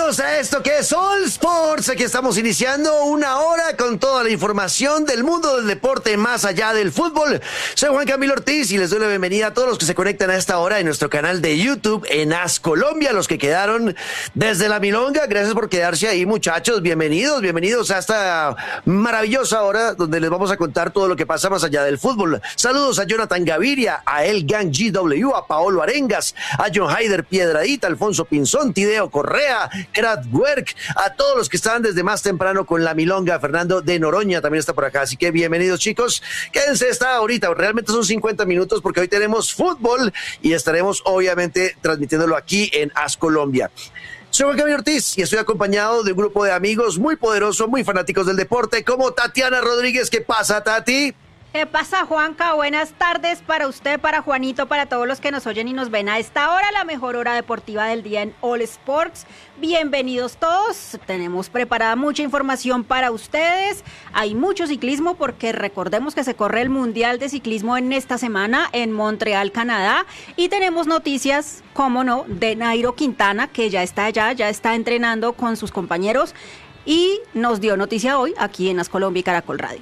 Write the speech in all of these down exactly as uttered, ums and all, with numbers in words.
Bienvenidos a esto que es All Sports. Aquí estamos iniciando una hora con toda la información del mundo del deporte más allá del fútbol. Soy Juan Camilo Ortiz y les doy la bienvenida a todos los que se conectan a esta hora en nuestro canal de YouTube en As Colombia, los que quedaron desde la Milonga. Gracias por quedarse ahí, muchachos. Bienvenidos, bienvenidos a esta maravillosa hora donde les vamos a contar todo lo que pasa más allá del fútbol. Saludos a Jonathan Gaviria, a El Gang G W, a Paolo Arengas, a John Haider Piedradita, Alfonso Pinzón, Tideo Correa, Kratwerk, a todos los que estaban desde más temprano con la Milonga. Fernando de Noroña también está por acá, así que bienvenidos, chicos. Quédense esta ahorita, realmente son cincuenta minutos porque hoy tenemos fútbol y estaremos obviamente transmitiéndolo aquí en As Colombia. Soy Juan Camilo Ortiz y estoy acompañado de un grupo de amigos muy poderosos, muy fanáticos del deporte, como Tatiana Rodríguez. ¿Qué pasa, Tati? ¿Qué pasa, Juanca? Buenas tardes para usted, para Juanito, para todos los que nos oyen y nos ven a esta hora, la mejor hora deportiva del día en All Sports. Bienvenidos todos, tenemos preparada mucha información para ustedes, hay mucho ciclismo porque recordemos que se corre el Mundial de Ciclismo en esta semana en Montreal, Canadá, y tenemos noticias, cómo no, de Nairo Quintana, que ya está allá, ya está entrenando con sus compañeros y nos dio noticia hoy aquí en As Colombia y Caracol Radio.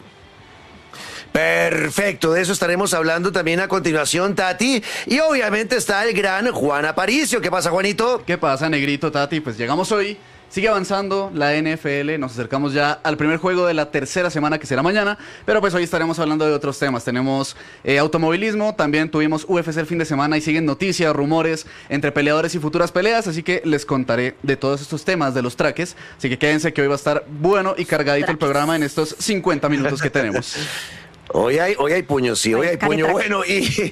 Perfecto, de eso estaremos hablando también a continuación, Tati. Y obviamente está el gran Juan Aparicio. ¿Qué pasa, Juanito? ¿Qué pasa, negrito, Tati? Pues llegamos hoy, sigue avanzando la N F L, nos acercamos ya al primer juego de la tercera semana, que será mañana, pero pues hoy estaremos hablando de otros temas. Tenemos eh, automovilismo, también tuvimos U F C el fin de semana y siguen noticias, rumores entre peleadores y futuras peleas, así que les contaré de todos estos temas, de los traques, así que quédense que hoy va a estar bueno y cargadito el programa en estos cincuenta minutos que tenemos. Hoy hay, hoy hay puño, sí, hoy hay puño. Bueno, y,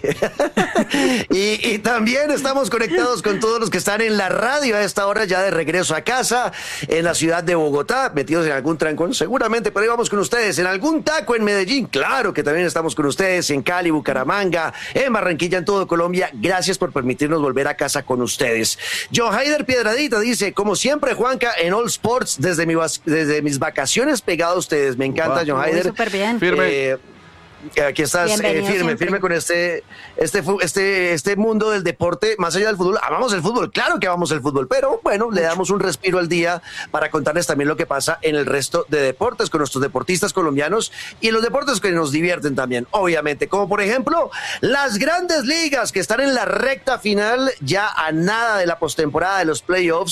y, y también estamos conectados con todos los que están en la radio a esta hora ya de regreso a casa, en la ciudad de Bogotá, metidos en algún trancón, seguramente, pero ahí vamos con ustedes, en algún taco en Medellín, claro que también estamos con ustedes, en Cali, Bucaramanga, en Barranquilla, en todo Colombia. Gracias por permitirnos volver a casa con ustedes. John Haider Piedradita dice, como siempre, Juanca, en All Sports, desde, mi, desde mis vacaciones pegado a ustedes. Me encanta, wow. John Haider. Súper bien. Firme. Eh, Aquí estás eh, firme, siempre. firme con este, este, este, este mundo del deporte, más allá del fútbol. Amamos el fútbol, claro que amamos el fútbol, pero bueno, le damos un respiro al día para contarles también lo que pasa en el resto de deportes con nuestros deportistas colombianos y en los deportes que nos divierten también, obviamente, como por ejemplo las grandes ligas que están en la recta final, ya a nada de la postemporada de los playoffs.